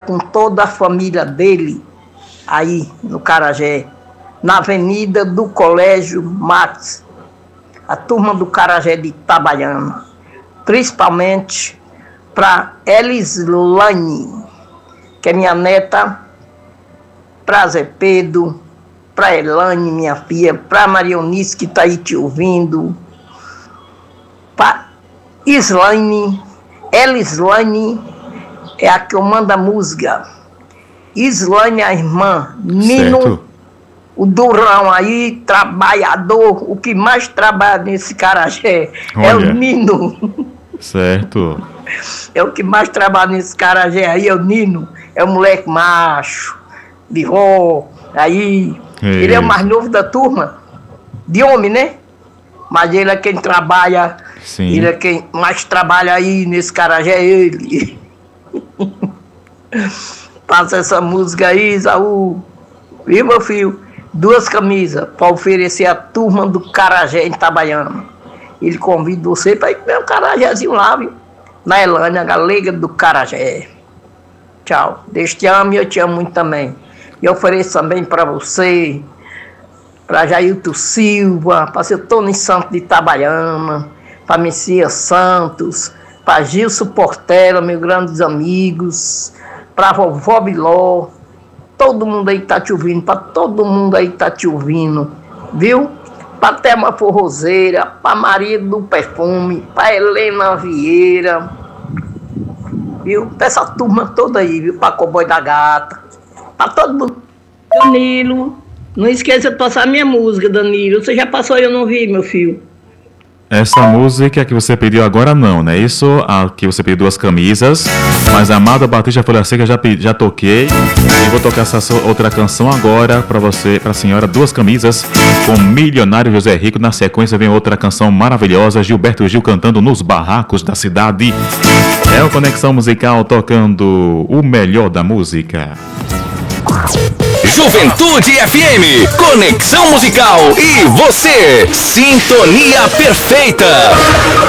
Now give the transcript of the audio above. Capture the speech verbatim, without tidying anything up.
com toda a família dele, aí no Carajé, na Avenida do Colégio Max, a turma do Carajé de Itabaiana, principalmente para Elislane, que é minha neta, para Zé Pedro, para Elane, minha filha, para Marionice, que está aí te ouvindo, para Islane, Elislane é a que eu mando a música, Islane, a irmã, Nino, certo. O Durão aí, trabalhador, o que mais trabalha nesse Carajé. Olha. É o Nino. Certo. É o que mais trabalha nesse Carajé aí, é o Nino. É o moleque macho, de vó, aí. É. Ele é o mais novo da turma, de homem, né? Mas ele é quem trabalha, sim. Ele é quem mais trabalha aí nesse Carajé, é ele. Passa essa música aí, Isaú. Viu, meu filho? Duas camisas para oferecer à turma do Carajé em Itabaiana. Ele convida você para ir comer um carajézinho lá, viu? Na Elânia, a galega do Carajé. Tchau. Deus te amo e eu te amo muito também. E ofereço também para você, para Jailton Silva, para seu Tony Santos de Itabaiana, para Messias Santos, para Gilson Portela, meus grandes amigos, para vovó Biló, todo mundo aí tá te ouvindo, para todo mundo aí tá te ouvindo, viu? Para Thelma Forrozeira, para Maria do Perfume, para Helena Vieira, viu? Para essa turma toda aí, viu? Para Cowboy da Gata, para todo mundo. Danilo, não esqueça de passar minha música, Danilo. Você já passou e eu não vi, meu filho. Essa música que você pediu agora não, né? Isso, a que você pediu duas camisas. Mas a Amada Batista Folha Seca já, já toquei. E vou tocar essa outra canção agora pra você, pra senhora, duas camisas com Milionário José Rico. Na sequência vem outra canção maravilhosa, Gilberto Gil cantando Nos Barracos da Cidade. É o Conexão Musical tocando o melhor da música. Juventude F M, Conexão Musical e você, sintonia perfeita.